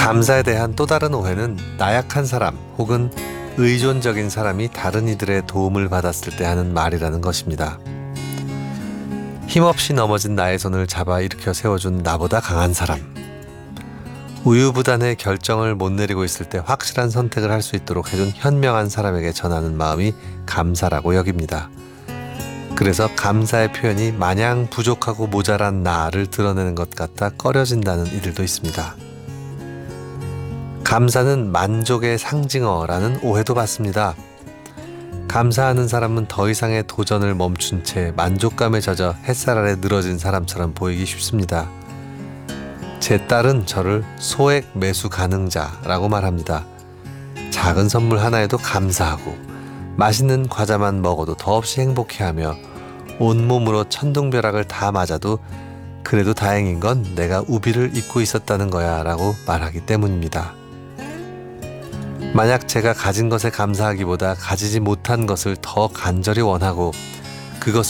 감사에 대한 또 다른 오해는 나약한 사람 혹은 의존적인 사람이 다른 이들의 도움을 받았을 때 하는 말이라는 것입니다. 힘없이 넘어진 나의 손을 잡아 일으켜 세워준 나보다 강한 사람, 우유부단의 결정을 못 내리고 있을 때 확실한 선택을 할 수 있도록 해준 현명한 사람에게 전하는 마음이 감사라고 여깁니다. 그래서 감사의 표현이 마냥 부족하고 모자란 나를 드러내는 것 같아 꺼려진다는 이들도 있습니다. 감사는 만족의 상징어라는 오해도 받습니다. 감사하는 사람은 더 이상의 도전을 멈춘 채 만족감에 젖어 햇살 아래 늘어진 사람처럼 보이기 쉽습니다. 제 딸은 저를 소액 매수 가능자라고 말합니다. 작은 선물 하나에도 감사하고 맛있는 과자만 먹어도 더없이 행복해하며 온몸으로 천둥벼락을 다 맞아도 그래도 다행인 건 내가 우비를 입고 있었다는 거야 라고 말하기 때문입니다. 만약 제가 가진 것에 감사하기보다 가지지 못한 것을 더 간절히 원하고 그것을